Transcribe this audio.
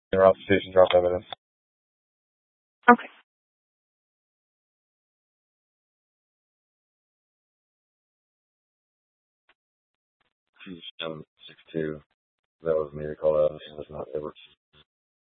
Route station drop evidence. Okay. 2762. That was me to call out. This was not Edwards.